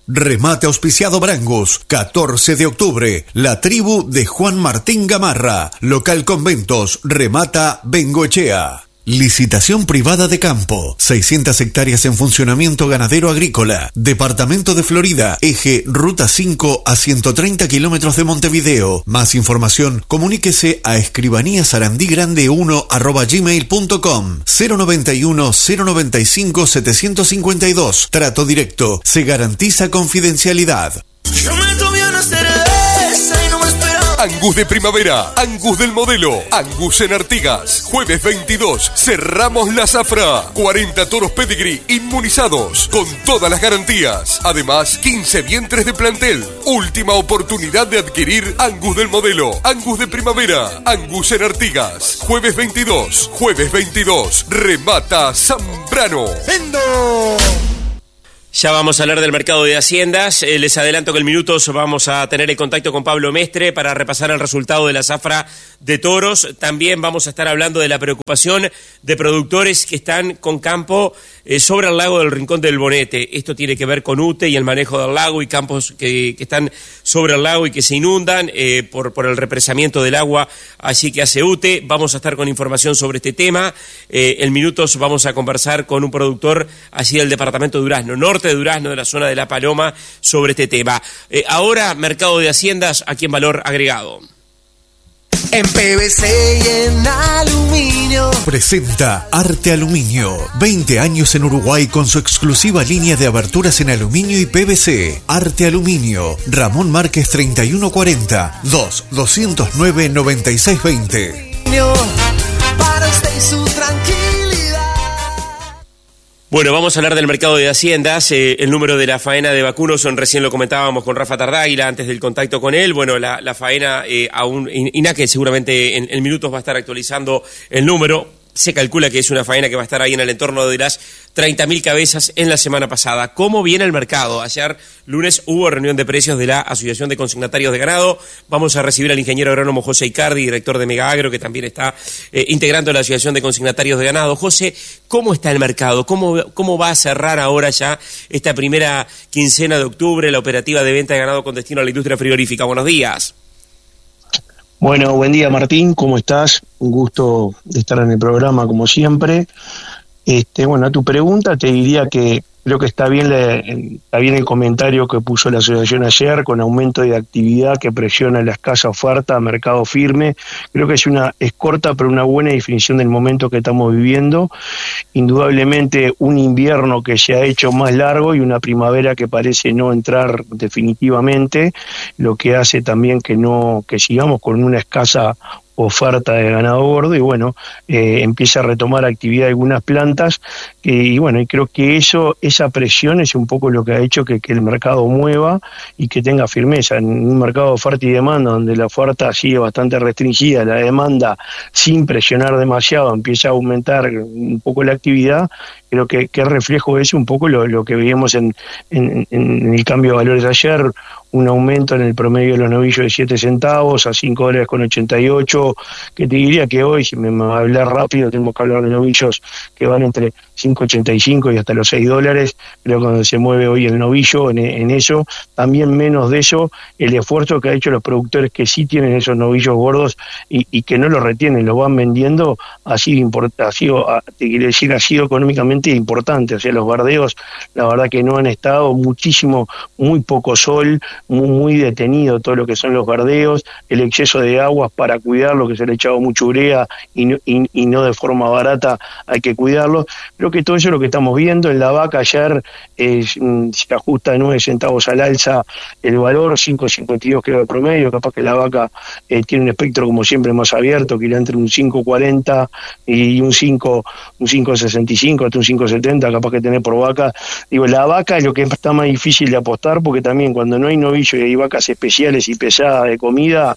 Remate auspiciado Brangus, 14 de octubre, la tribu de Juan Martín Gamarra, local Conventos, remata Bengoechea. Licitación privada de campo, 600 hectáreas en funcionamiento ganadero agrícola, Departamento de Florida, eje Ruta 5 a 130 kilómetros de Montevideo. Más información, comuníquese a escribaníasarandígrande1@gmail.com, 091-095-752. Trato directo, se garantiza confidencialidad. Yo me tomé una cerveza y no me esperaba. Angus de primavera, Angus del modelo, Angus en Artigas. Jueves 22, cerramos la zafra. 40 toros pedigree inmunizados, con todas las garantías. Además, 15 vientres de plantel. Última oportunidad de adquirir Angus del modelo, Angus de primavera, Angus en Artigas. Jueves 22, remata Zambrano. ¡Vendo! Ya vamos a hablar del mercado de haciendas. Les adelanto que en minutos vamos a tener el contacto con Pablo Mestre para repasar el resultado de la zafra de toros. También vamos a estar hablando de la preocupación de productores que están con campo sobre el lago del Rincón del Bonete. Esto tiene que ver con UTE y el manejo del lago y campos que están sobre el lago y que se inundan por el represamiento del agua allí que hace UTE. Vamos a estar con información sobre este tema. En minutos vamos a conversar con un productor allí del departamento de Durazno, norte de Durazno, de la zona de La Paloma, sobre este tema. Ahora, mercado de haciendas aquí en Valor Agregado. En PVC y en aluminio. Presenta Arte Aluminio. 20 años en Uruguay con su exclusiva línea de aberturas en aluminio y PVC. Arte Aluminio. Ramón Márquez 3140 209-9620. Para usted y su tranquilidad. Bueno, vamos a hablar del mercado de haciendas. El número de la faena de vacunos, recién lo comentábamos con Rafa Tardáguila antes del contacto con él. Bueno, la faena aún, INACE seguramente en minutos va a estar actualizando el número. Se calcula que es una faena que va a estar ahí en el entorno de las 30.000 cabezas en la semana pasada. ¿Cómo viene el mercado? Ayer lunes hubo reunión de precios de la Asociación de Consignatarios de Ganado. Vamos a recibir al ingeniero agrónomo José Icardi, director de Mega Agro, que también está integrando la Asociación de Consignatarios de Ganado. José, ¿cómo está el mercado? ¿Cómo va a cerrar ahora ya esta primera quincena de octubre la operativa de venta de ganado con destino a la industria frigorífica? Buenos días. Bueno, buen día Martín, ¿cómo estás? Un gusto de estar en el programa como siempre. Bueno, a tu pregunta te diría que creo que está bien el comentario que puso la asociación ayer con aumento de actividad que presiona la escasa oferta, mercado firme. Creo que es corta pero una buena definición del momento que estamos viviendo. Indudablemente un invierno que se ha hecho más largo y una primavera que parece no entrar definitivamente, lo que hace también que sigamos con una escasa oferta de ganado gordo y bueno, empieza a retomar actividad algunas plantas y bueno, y creo que esa presión es un poco lo que ha hecho que el mercado mueva y que tenga firmeza. En un mercado de oferta y demanda donde la oferta sigue bastante restringida, la demanda sin presionar demasiado empieza a aumentar un poco la actividad. Creo que reflejo es un poco lo que veíamos en el cambio de valores ayer, un aumento en el promedio de los novillos de 7 centavos a $5.88, que te diría que hoy, si me va a hablar rápido, tenemos que hablar de novillos que van entre 5.85 y hasta los $6, creo que cuando se mueve hoy el novillo en eso, también menos de eso, el esfuerzo que ha hecho los productores que sí tienen esos novillos gordos y que no los retienen, los van vendiendo, ha sido económicamente importante. O sea, los bardeos, la verdad que no han estado muchísimo, muy poco sol, muy detenido todo lo que son los bardeos, el exceso de aguas para cuidarlo, que se le ha echado mucha urea y no de forma barata, hay que cuidarlo. Creo que todo eso es lo que estamos viendo. En la vaca ayer se ajusta a 9 centavos al alza el valor, 5.52 creo de promedio, capaz que la vaca tiene un espectro como siempre más abierto, que irá entre un 5.40 y un 5.65 hasta un 5.70, capaz que tener por vaca. Digo, la vaca es lo que está más difícil de apostar, porque también cuando no hay novillo y hay vacas especiales y pesadas de comida,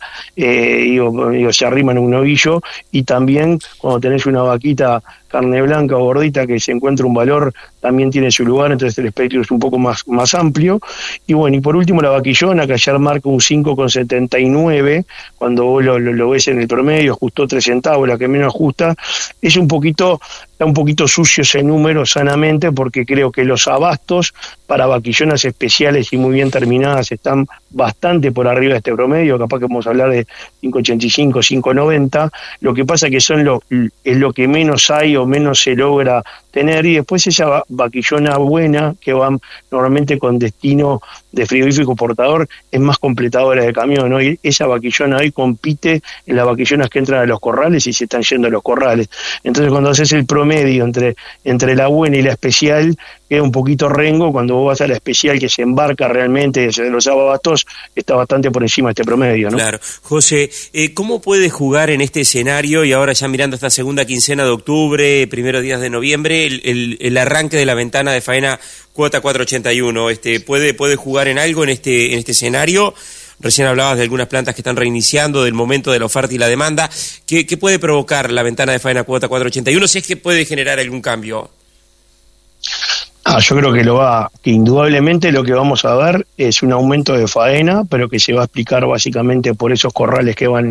se arriman a un novillo, y también cuando tenés una vaquita carne blanca o gordita que se encuentra un valor también tiene su lugar, entonces el espectro es un poco más amplio. Y bueno, y por último la vaquillona, que ayer marca un 5,79, cuando vos lo ves en el promedio, ajustó 3 centavos, la que menos ajusta, está un poquito sucio ese número sanamente, porque creo que los abastos para vaquillonas especiales y muy bien terminadas están bastante por arriba de este promedio, capaz que vamos a hablar de 5,85, 5,90, lo que pasa que es lo que menos hay o menos se logra tener, y después esa vaquillona buena, que va normalmente con destino de frigorífico portador, es más completadora de camión, ¿no? Y esa vaquillona hoy compite en las vaquillonas que entran a los corrales y se están yendo a los corrales. Entonces cuando haces el promedio entre la buena y la especial, queda un poquito rengo. Cuando vos vas a la especial, que se embarca realmente desde los abastos, está bastante por encima de este promedio, ¿no? Claro. José, ¿cómo puede jugar en este escenario, y ahora ya mirando esta segunda quincena de octubre, primeros días de noviembre, el arranque de la ventana de faena cuota 481? ¿Puede jugar en algo en este escenario? Recién hablabas de algunas plantas que están reiniciando, del momento de la oferta y la demanda. ¿Qué puede provocar la ventana de faena cuota 481, si es que puede generar algún cambio? Yo creo que indudablemente lo que vamos a ver es un aumento de faena, pero que se va a explicar básicamente por los corrales que van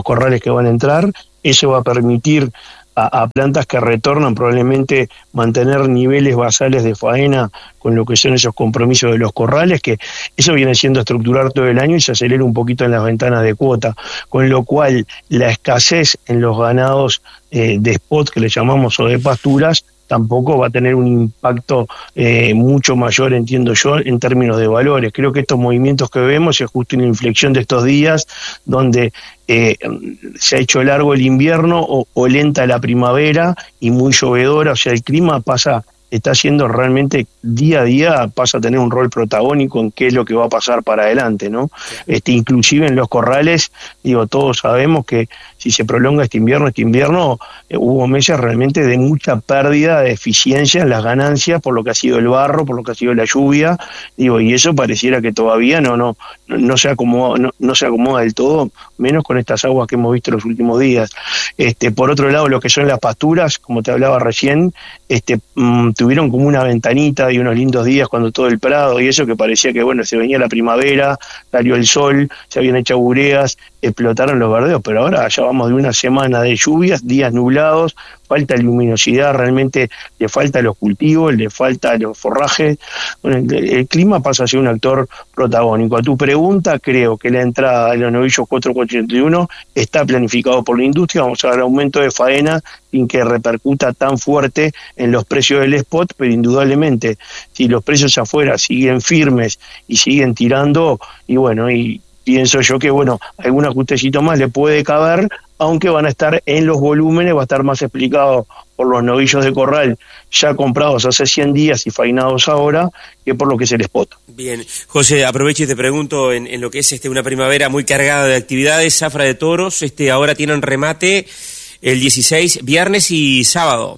a entrar. Eso va a permitir a plantas que retornan probablemente mantener niveles basales de faena con lo que son esos compromisos de los corrales, que eso viene siendo estructurar todo el año y se acelera un poquito en las ventanas de cuota, con lo cual la escasez en los ganados de spot, que le llamamos, o de pasturas, tampoco va a tener un impacto mucho mayor, entiendo yo, en términos de valores. Creo que estos movimientos que vemos es justo una inflexión de estos días donde se ha hecho largo el invierno o lenta la primavera y muy llovedora, o sea, el clima está siendo realmente día a día, pasa a tener un rol protagónico en qué es lo que va a pasar para adelante, ¿no? Inclusive en los corrales, todos sabemos que si se prolonga este invierno hubo meses realmente de mucha pérdida de eficiencia en las ganancias por lo que ha sido el barro, por lo que ha sido la lluvia, y eso pareciera que todavía no se acomoda del todo, menos con estas aguas que hemos visto los últimos días. Por otro lado, lo que son las pasturas, como te hablaba recién, tuvieron como una ventanita y unos lindos días cuando todo el prado y eso, que parecía que se venía la primavera, salió el sol, se habían hecho bureas, explotaron los verdeos, pero ahora ya vamos de una semana de lluvias, días nublados, falta luminosidad, realmente le falta a los cultivos, le falta a los forrajes. El clima pasa a ser un actor protagónico. A tu pregunta, creo que la entrada de los novillos 4,81 está planificado por la industria. Vamos a ver aumento de faena sin que repercuta tan fuerte en los precios del spot, pero indudablemente si los precios afuera siguen firmes y siguen tirando, y pienso yo que algún ajustecito más le puede caber, aunque van a estar en los volúmenes, va a estar más explicado por los novillos de corral ya comprados hace 100 días y faenados ahora, que por lo que es el spot. Bien, José, aprovecho y te pregunto en lo que es una primavera muy cargada de actividades. Zafra de Toros, ahora tienen remate el 16, viernes y sábado.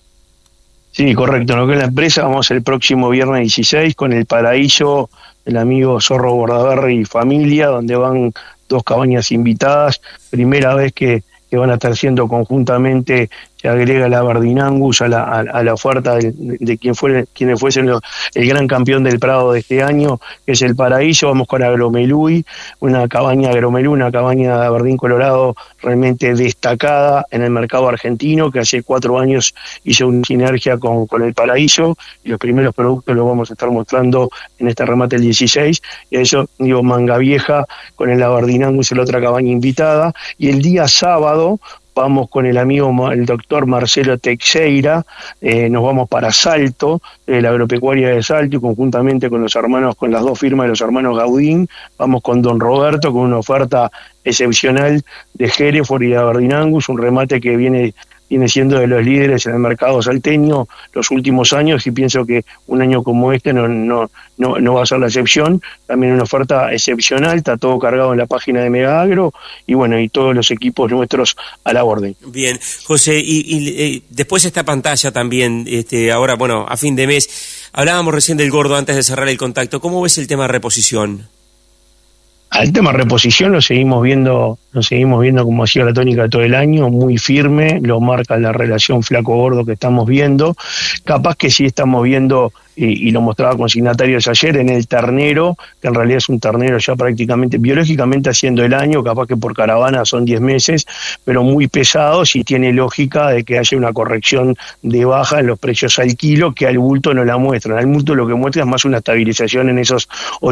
Sí, correcto, lo que es la empresa, vamos el próximo viernes 16 con el Paraíso, el amigo Zorro Bordaberry y familia, donde van 2 cabañas invitadas, primera vez que van a estar siendo conjuntamente, se agrega la Aberdeen Angus a la oferta de quienes fuesen el gran campeón del Prado de este año, que es el Paraíso. Vamos con Agromelui, una cabaña de Aberdeen Colorado realmente destacada en el mercado argentino, que hace 4 años hizo una sinergia con el Paraíso, y los primeros productos los vamos a estar mostrando en este remate el 16, y eso, Manga Vieja con el Aberdeen Angus, la otra cabaña invitada, y el día sábado vamos con el amigo, el doctor Marcelo Teixeira, nos vamos para Salto, la agropecuaria de Salto, y conjuntamente con las 2 firmas de los hermanos Gaudín, vamos con don Roberto, con una oferta excepcional de Hereford y de Aberdeen Angus, un remate que viene siendo de los líderes en el mercado salteño los últimos años, y pienso que un año como este no va a ser la excepción. También una oferta excepcional, está todo cargado en la página de Mega Agro, y todos los equipos nuestros a la orden. Bien, José, y después esta pantalla también, ahora, a fin de mes, hablábamos recién del gordo antes de cerrar el contacto. ¿Cómo ves el tema de reposición? Al tema reposición lo seguimos viendo como ha sido la tónica de todo el año, muy firme, lo marca la relación flaco-gordo que estamos viendo. Capaz que sí estamos viendo, y lo mostraba consignatarios ayer, en el ternero, que en realidad es un ternero ya prácticamente, biológicamente haciendo el año, capaz que por caravana son 10 meses, pero muy pesados, y tiene lógica de que haya una corrección de baja en los precios al kilo, que al bulto no la muestran. Al bulto lo que muestra es más una estabilización en esos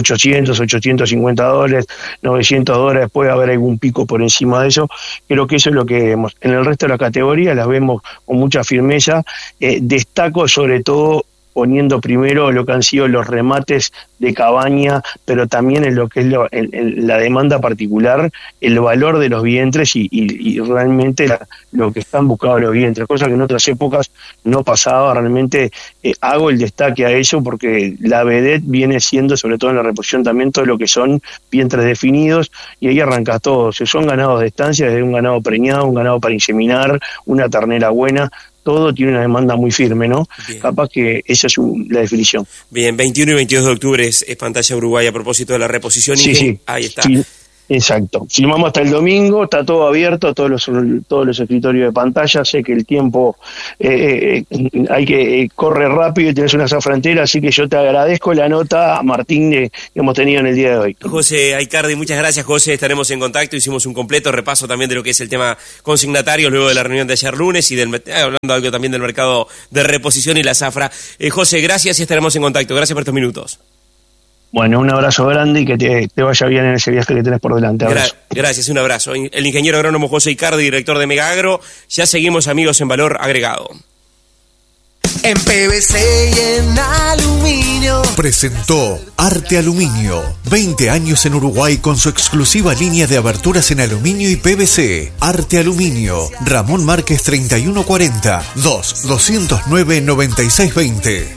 $850, $900, puede haber algún pico por encima de eso. Creo que eso es lo que vemos. En el resto de la categoría las vemos con mucha firmeza. Destaco sobre todo poniendo primero lo que han sido los remates de cabaña, pero también en lo que es la demanda particular, el valor de los vientres y realmente lo que están buscando los vientres, cosa que en otras épocas no pasaba. Realmente hago el destaque a eso porque la vedette viene siendo, sobre todo en la reposición también, todo lo que son vientres definidos, y ahí arrancas todo. Si son ganados de estancia, desde un ganado preñado, un ganado para inseminar, una ternera buena, todo tiene una demanda muy firme, ¿no? Bien. Capaz que esa es la definición. Bien, 21 y 22 de octubre es Pantalla Uruguay a propósito de la reposición. Sí. Ahí está. Sí. Exacto. Filmamos hasta el domingo, está todo abierto, todos los escritorios de Pantalla. Sé que el tiempo hay que corre rápido y tenés una zafra entera, así que yo te agradezco la nota, Martín, que hemos tenido en el día de hoy. José Aicardi, muchas gracias, José. Estaremos en contacto. Hicimos un completo repaso también de lo que es el tema consignatario luego de la reunión de ayer lunes y hablando algo también del mercado de reposición y la zafra. José, gracias y estaremos en contacto. Gracias por estos minutos. Bueno, un abrazo grande y que te vaya bien en ese viaje que tenés por delante. Gracias, un abrazo. El ingeniero agrónomo José Aicardi, director de Mega Agro. Ya seguimos, amigos, en Valor Agregado. En PVC y en aluminio. Presentó Arte Aluminio. 20 años en Uruguay con su exclusiva línea de aberturas en aluminio y PVC. Arte Aluminio. Ramón Márquez 3140 209-9620.